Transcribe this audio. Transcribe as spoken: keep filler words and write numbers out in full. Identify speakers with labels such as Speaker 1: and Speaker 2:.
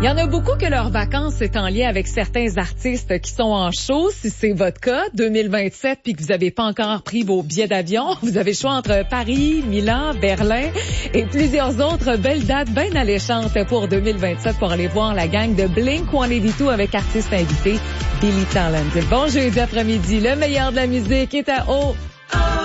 Speaker 1: Il y en a beaucoup que leurs vacances est en lien avec certains artistes qui sont en show. Si c'est votre cas, deux mille vingt-sept, puis que vous n'avez pas encore pris vos billets d'avion, vous avez le choix entre Paris, Milan, Berlin et plusieurs autres belles dates bien alléchantes pour deux mille vingt-sept pour aller voir la gang de Blink cent quatre-vingt-douze avec artiste invité Billy Talent. Bon jeudi après-midi, le meilleur de la musique est à haut.